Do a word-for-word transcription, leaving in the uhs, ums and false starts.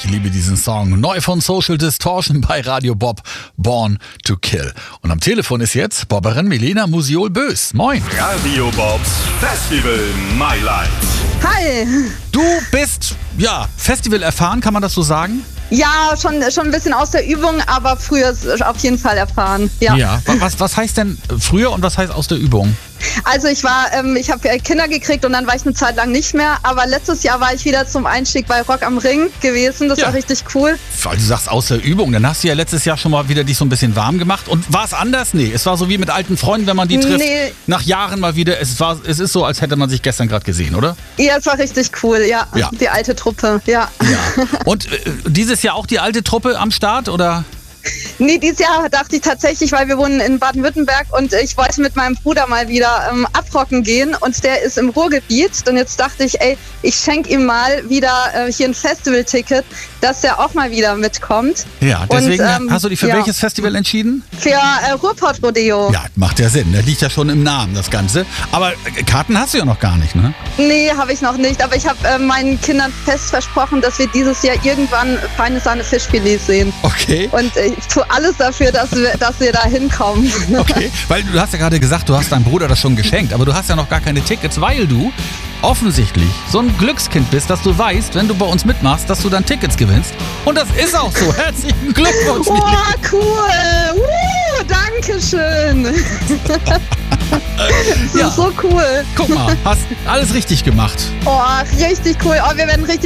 liebe diesen Song. Neu von Social Distortion bei Radio Bob, Born to Kill. Und am Telefon ist jetzt Bobberin Milena Musiol-Bös. Moin. Radio Bobs Festival My Life. Hi. Du bist, ja, Festival erfahren, kann man das so sagen? Ja, schon, schon ein bisschen aus der Übung, aber früher auf jeden Fall erfahren. Ja. Ja. Was, was heißt denn früher und was heißt aus der Übung? Also ich war, ähm, ich habe Kinder gekriegt und dann war ich eine Zeit lang nicht mehr. Aber letztes Jahr war ich wieder zum Einstieg bei Rock am Ring gewesen. Das Ja. war richtig cool. Weil du sagst aus der Übung, dann hast du ja letztes Jahr schon mal wieder dich so ein bisschen warm gemacht. Und war es anders? Nee, es war so wie mit alten Freunden, wenn man die trifft. Nee. Nach Jahren mal wieder. Es, war, es ist so, als hätte man sich gestern gerade gesehen, oder? Ja, es war richtig cool, ja. Ja. Die alte Truppe, ja. Ja. Und äh, dieses Jahr auch die alte Truppe am Start, oder? Nee, dieses Jahr dachte ich tatsächlich, weil wir wohnen in Baden-Württemberg und ich wollte mit meinem Bruder mal wieder ähm, abrocken gehen und der ist im Ruhrgebiet und jetzt dachte ich, ey, ich schenke ihm mal wieder äh, hier ein Festivalticket, dass der auch mal wieder mitkommt. Ja, deswegen und, ähm, hast du dich für ja. welches Festival entschieden? Für äh, Ruhrpott-Rodeo. Ja, macht ja Sinn. Das liegt ja schon im Namen, das Ganze. Aber äh, Karten hast du ja noch gar nicht, ne? Nee, habe ich noch nicht, aber ich habe äh, meinen Kindern fest versprochen, dass wir dieses Jahr irgendwann feine Sahne Fischfilets sehen. Okay. Und äh, ich tue alles dafür, dass wir, dass wir da hinkommen. Okay, weil du hast ja gerade gesagt, du hast deinem Bruder das schon geschenkt, aber du hast ja noch gar keine Tickets, weil du offensichtlich so ein Glückskind bist, dass du weißt, wenn du bei uns mitmachst, dass du dann Tickets gewinnst. Und das ist auch so. Herzlichen Glückwunsch, Oh, Milena. cool! Uh, danke schön! Das Ja. ist so cool. Guck mal, hast alles richtig gemacht. Oh, richtig cool. Oh, wir werden richtig